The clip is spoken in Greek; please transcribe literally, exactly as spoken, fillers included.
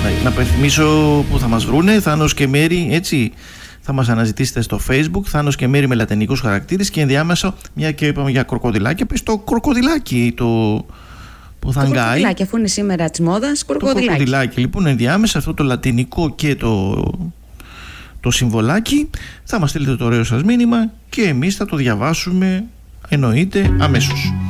να υπενθυμίσω που θα μας βρούνε. Θάνος και Μέρη, έτσι. Θα μας αναζητήσετε στο Facebook, Θάνος και Μέρη με λατινικούς χαρακτήρες, και ενδιάμεσα, μια και είπαμε για κροκοδιλάκια, πες το κροκοδιλάκι το που θα το αγκάει. Κροκοδιλάκι, αφού είναι σήμερα της μόδας, κροκοδιλάκι. Το κροκοδιλάκι, λοιπόν, ενδιάμεσα αυτό το λατινικό και το, το συμβολάκι, θα μας στείλετε το ωραίο σας μήνυμα και εμείς θα το διαβάσουμε, εννοείται, αμέσως.